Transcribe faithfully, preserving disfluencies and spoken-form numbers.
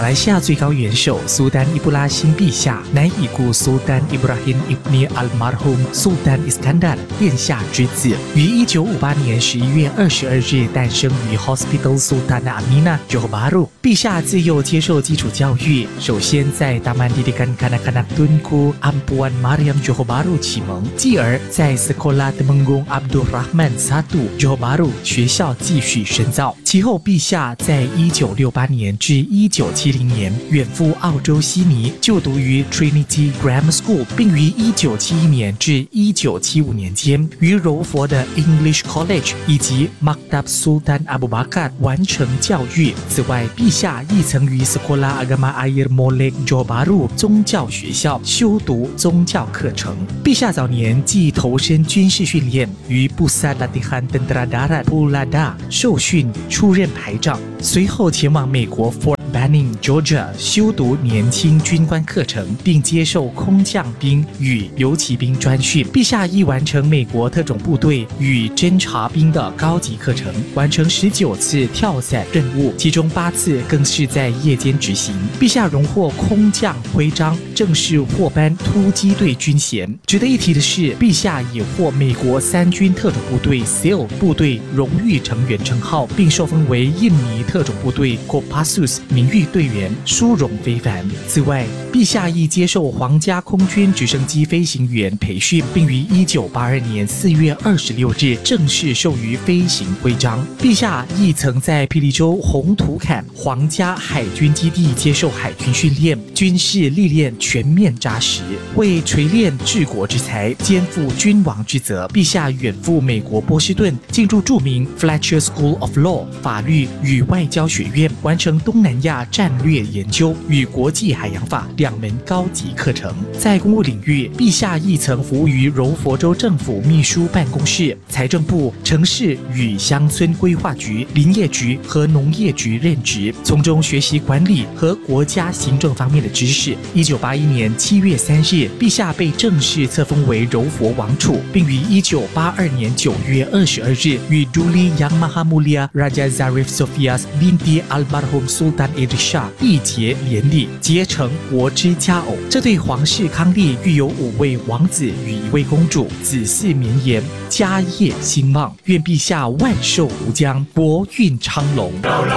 来西亚最高元首苏丹伊布拉辛陛下乃已故苏丹伊布拉辛伊布尼阿尔马洪苏丹伊斯坎达殿下之子，于一九五八年十一月二十二日诞生于 Hospital Sultan Amina Johor Bahru。陛下自幼接受基础教育，首先在 Taman Didikan Kanak-Kanak Tunku Ampuan Mariam Johor Bahru 启蒙，继而在 Sekolah Temenggung Abdul Rahman Satu Johor Bahru 学校继续深造。其后，陛下在一九六八年至一九七零年远赴澳洲悉尼就读于 Trinity Grammar School， 并于一九七一年至一九七五年间于柔佛的 English College 以及 Maktab Sultan Abu Bakar 完成教育。此外，陛下亦曾于 Sekolah Agama Air Molek Johor Bahru 宗教学校修读宗教课程。陛下早年既投身军事训练，于 Pusat Latihan Tentera Darat Pulada 受训，出任排长，随后前往美国 Fort Benning Georgia 修读年轻军官课程，并接受空降兵与游骑兵专训。陛下亦完成美国特种部队与侦察兵的高级课程，完成十九次跳伞任务，其中八次更是在夜间执行。陛下荣获空降徽章，正式获颁突击队军衔。值得一提的是，陛下也获美国三军特种部队 S E A L 部队荣誉成员称号，并受封为印尼特种部队 Kopassus 名誉队员，殊荣非凡。此外，陛下亦接受皇家空军直升机飞行员培训，并于一九八二年四月二十六日正式授予飞行徽章。陛下亦曾在霹雳州红土坎皇家海军基地接受海军训练，军事历练全面扎实，为锤炼治国之才，肩负君王之责。陛下远赴美国波士顿，进入著名 Fletcher School of Law 法律与外交学院，完成东南亚战略研究与国际海洋法两门高级课程。在公务领域，陛下亦曾服务于柔佛州政府秘书办公室、财政部、城市与乡村规划局、林业局和农业局任职，从中学习管理和国家行政方面的知识。一九八一年七月三日，陛下被正式册封为柔佛王储，并于一九八二年九月二十二日与 Duli Yang Maha Mulia Raja Zarif Sofias binti Almarhum Sultan Idris Shah 缔结连理，结成国之佳偶。这对皇室康丽育有五位王子与一位公主，子嗣绵延，家业兴旺。愿陛下万寿无疆，国运昌隆。